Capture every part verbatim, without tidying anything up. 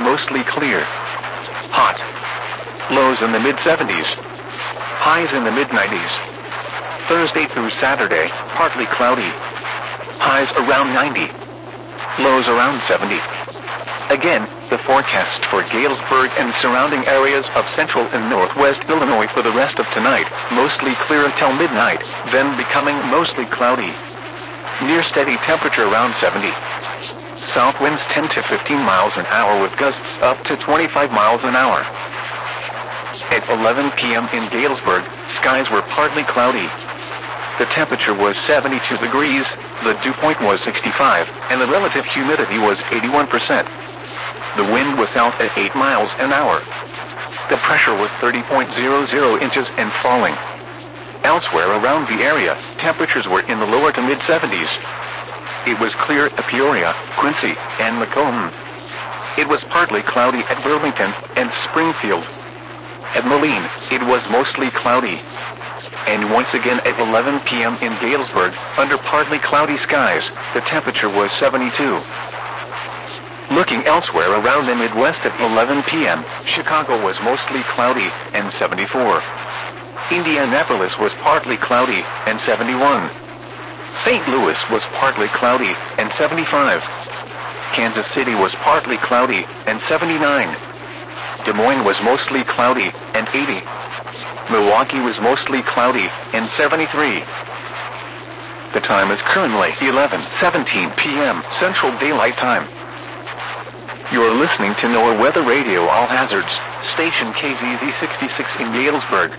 mostly clear. Hot. Lows in the mid seventies. Highs in the mid nineties. Thursday through Saturday, partly cloudy. Highs around ninety. Lows around seventy. Again, the forecast for Galesburg and surrounding areas of central and northwest Illinois for the rest of tonight, mostly clear until midnight, then becoming mostly cloudy. Near steady temperature around seventy. South winds ten to fifteen miles an hour with gusts up to twenty-five miles an hour. At eleven p.m. in Galesburg, skies were partly cloudy. The temperature was seventy-two degrees, the dew point was sixty-five, and the relative humidity was eighty-one percent. The wind was south at eight miles an hour. The pressure was thirty point zero zero inches and falling. Elsewhere around the area, temperatures were in the lower to mid seventies. It was clear at Peoria, Quincy, and Macomb. It was partly cloudy at Burlington and Springfield. At Moline, it was mostly cloudy. And once again at eleven p.m. in Galesburg, under partly cloudy skies, the temperature was seventy-two. Looking elsewhere around the Midwest at eleven p.m., Chicago was mostly cloudy and seventy-four. Indianapolis was partly cloudy and seventy-one. Saint Louis was partly cloudy and seventy-five. Kansas City was partly cloudy and seventy-nine. Des Moines was mostly cloudy and eighty. Milwaukee was mostly cloudy and seventy-three. The time is currently eleven seventeen p.m. Central Daylight Time. You're listening to NOAA Weather Radio All Hazards, station K Z Z sixty-six in Galesburg.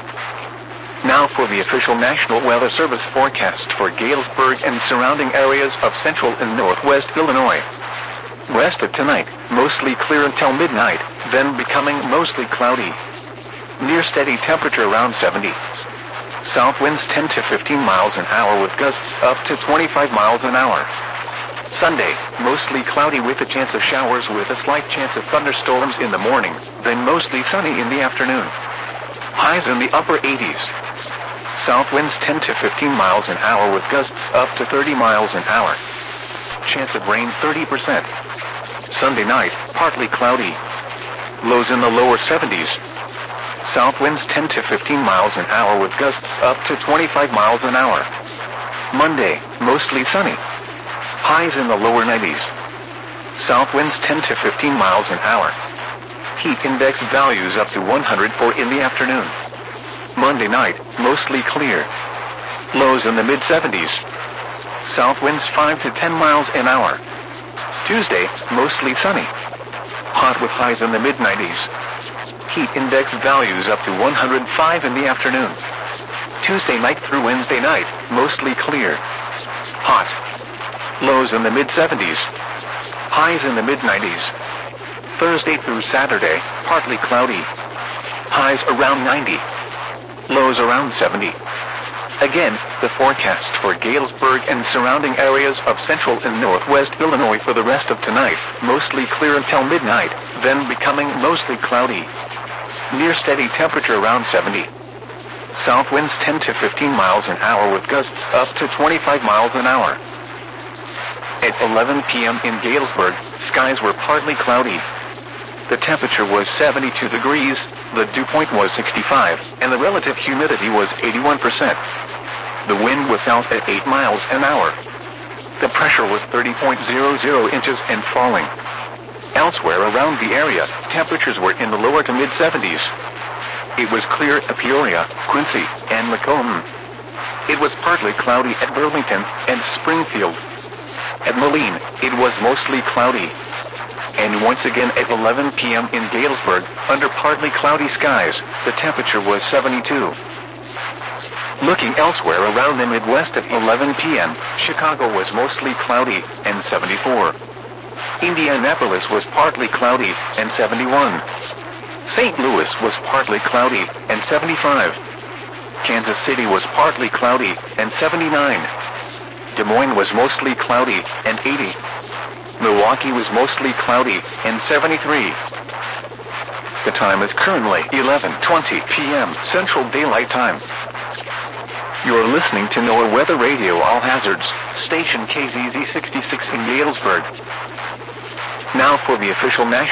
Now for the official National Weather Service forecast for Galesburg and surrounding areas of central and northwest Illinois. Rest of tonight, mostly clear until midnight, then becoming mostly cloudy. Near steady temperature around seventy. South winds ten to fifteen miles an hour with gusts up to twenty-five miles an hour. Sunday, mostly cloudy with a chance of showers with a slight chance of thunderstorms in the morning, then mostly sunny in the afternoon. Highs in the upper eighties. South winds ten to fifteen miles an hour with gusts up to thirty miles an hour. Chance of rain thirty percent. Sunday night, partly cloudy. Lows in the lower seventies. South winds ten to fifteen miles an hour with gusts up to twenty-five miles an hour. Monday, mostly sunny. Highs in the lower nineties. South winds ten to fifteen miles an hour. Heat index values up to one hundred four in the afternoon. Monday night, mostly clear. Lows in the mid seventies. South winds five to ten miles an hour. Tuesday, mostly sunny. Hot with highs in the mid nineties. Heat index values up to one hundred five in the afternoon. Tuesday night through Wednesday night, mostly clear. Hot. Lows in the mid seventies. Highs in the mid nineties. Thursday through Saturday, partly cloudy. Highs around ninety. Lows around seventy. Again, the forecast for Galesburg and surrounding areas of central and northwest Illinois for the rest of tonight, mostly clear until midnight, then becoming mostly cloudy. Near steady temperature around seventy. South winds ten to fifteen miles an hour with gusts up to twenty-five miles an hour. At eleven p.m. in Galesburg, skies were partly cloudy. The temperature was seventy-two degrees, the dew point was sixty-five, and the relative humidity was eighty-one percent. The wind was south at eight miles an hour. The pressure was thirty point zero zero inches and falling. Elsewhere around the area, temperatures were in the lower to mid seventies. It was clear at Peoria, Quincy, and Macomb. It was partly cloudy at Burlington and Springfield. At Moline, it was mostly cloudy. And once again at eleven p.m. in Galesburg, under partly cloudy skies, the temperature was seventy-two. Looking elsewhere around the Midwest at eleven p.m., Chicago was mostly cloudy and seventy-four. Indianapolis was partly cloudy and seventy-one. Saint Louis was partly cloudy and seventy-five. Kansas City was partly cloudy and seventy-nine. Des Moines was mostly cloudy and eighty. Milwaukee was mostly cloudy and seventy-three. The time is currently eleven twenty p.m. Central Daylight Time. You're listening to NOAA Weather Radio All Hazards, station K Z Z sixty-six in Galesburg. Now for the official national